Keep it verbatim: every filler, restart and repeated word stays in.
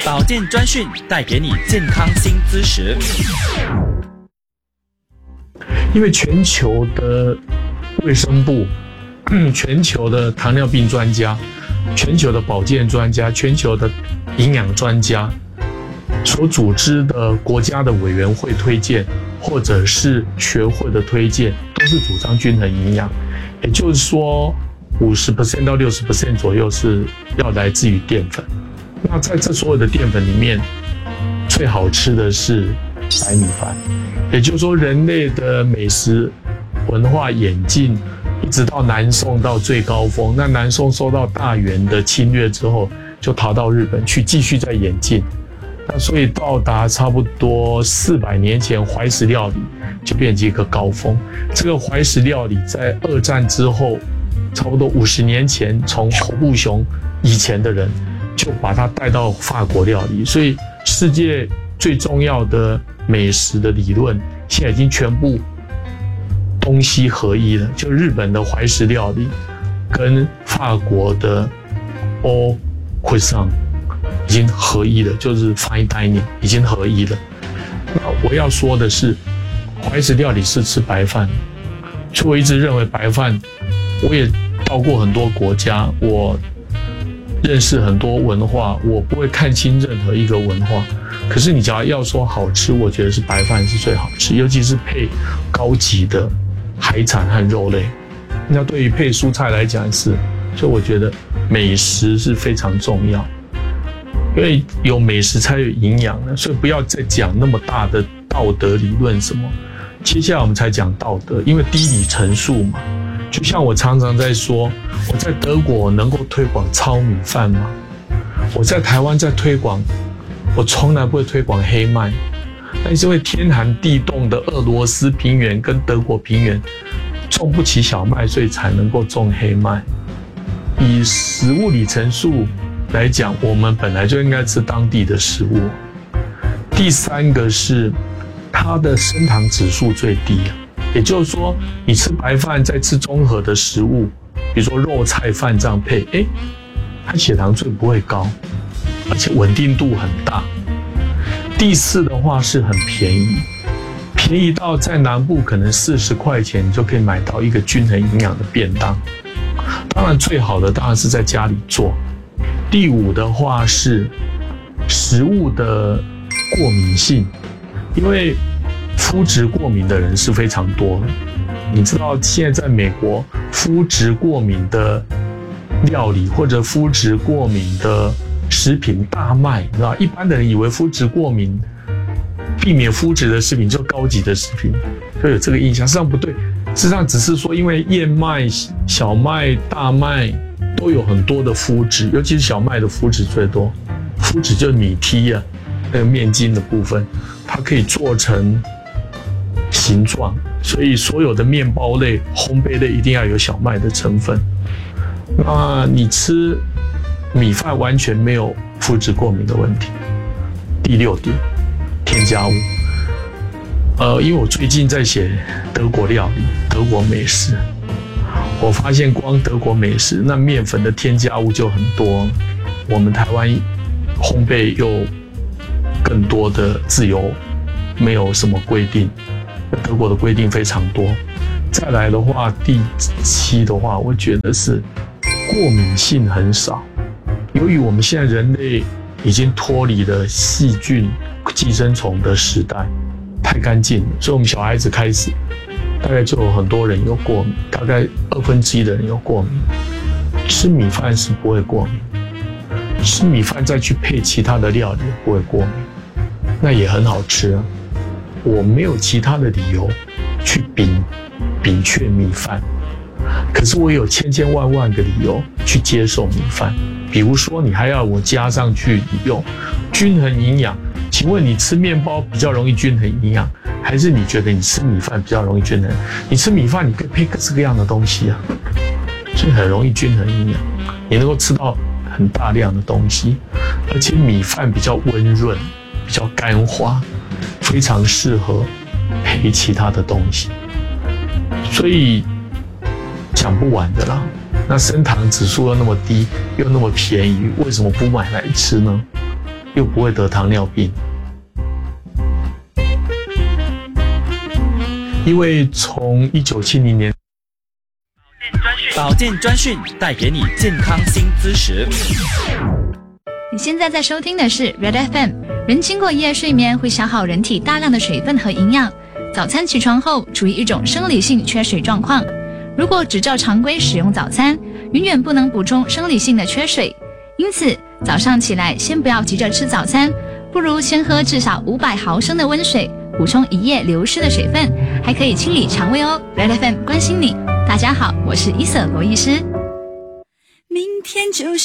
保健专讯带给你健康新知识。 因为全球的卫生部、全球的糖尿病专家、全球的保健专家、全球的营养专家所组织的国家的委员会推荐，或者是学会的推荐，都是主张均衡营养。也就是说 百分之五十 到 百分之六十 左右是要来自于淀粉。那在这所有的淀粉里面，最好吃的是白米饭。也就是说，人类的美食文化演进，一直到南宋到最高峰。那南宋受到大元的侵略之后，就逃到日本去，继续在演进。那所以到达差不多四百年前，怀石料理就变成一个高峰。这个怀石料理在二战之后，差不多五十年前，从侯布雄以前的人就把它带到法国料理。所以世界最重要的美食的理论，现在已经全部东西合一了。就日本的怀石料理，跟法国的 Au Cuisine 已经合一了，就是 Fine Dining 已经合一了。那我要说的是，怀石料理是吃白饭，所以我一直认为白饭。我也到过很多国家，我认识很多文化，我不会看清任何一个文化。可是你只要要说好吃，我觉得是白饭是最好吃，尤其是配高级的海产和肉类。那对于配蔬菜来讲是，所以我觉得美食是非常重要，因为有美食才有营养的，所以不要再讲那么大的道德理论什么。接下来我们才讲道德，因为低里程数嘛。就像我常常在说，我在德国能够推广糙米饭吗？我在台湾在推广，我从来不会推广黑麦。那是因为天寒地冻的俄罗斯平原跟德国平原种不起小麦，所以才能够种黑麦。以食物里程数来讲，我们本来就应该吃当地的食物。第三个是它的升糖指数最低啊。也就是说，你吃白饭再吃综合的食物，比如说肉菜饭这样配，哎，它血糖最不会高，而且稳定度很大。第四的话是很便宜，便宜到在南部可能四十块钱你就可以买到一个均衡营养的便当。当然最好的当然是在家里做。第五的话是食物的过敏性，因为肤质过敏的人是非常多的。你知道现在在美国，肤质过敏的料理或者肤质过敏的食品大卖，你知道，一般的人以为肤质过敏，避免肤质的食品就高级的食品，就有这个印象。实际上不对，事实上只是说，因为燕麦、小麦、大麦都有很多的麸质，尤其是小麦的麸质最多。麸质就是米梯啊，那个面筋的部分，它可以做成形状，所以所有的面包类、烘焙类一定要有小麦的成分。那你吃米饭完全没有肤质过敏的问题。第六点，添加物。呃，因为我最近在写德国料理、德国美食，我发现光德国美食那面粉的添加物就很多，我们台湾烘焙又更多的自由，没有什么规定。德国的规定非常多。再来的话，第七的话，我觉得是过敏性很少。由于我们现在人类已经脱离了细菌、寄生虫的时代，太干净了，所以我们小孩子开始大概就有很多人有过敏，大概二分之一的人有过敏。吃米饭是不会过敏，吃米饭再去配其他的料理也不会过敏，那也很好吃啊。我没有其他的理由去摒摒却米饭，可是我有千千万万个理由去接受米饭。比如说，你还要我加上去用均衡营养，请问你吃面包比较容易均衡营养，还是你觉得你吃米饭比较容易均衡？你吃米饭，你可以配各式各样的东西啊，所以很容易均衡营养，你能够吃到很大量的东西，而且米饭比较温润，比较干滑，非常适合配其他的东西，所以讲不完的啦。那升糖指数又那么低，又那么便宜，为什么不买来吃呢？ 又不会得糖尿病。因为从一九七零年保健专讯带给你健康新知识。 你现在在收听的是 Red F M。 人经过一夜睡眠会消耗人体大量的水分和营养，早餐起床后处于一种生理性缺水状况。如果只照常规使用早餐，永远不能补充生理性的缺水。因此早上起来先不要急着吃早餐，不如先喝至少五百毫升的温水，补充一夜流失的水分，还可以清理肠胃哦。 Red F M 关心你。大家好，我是伊瑟罗医师。 明天就是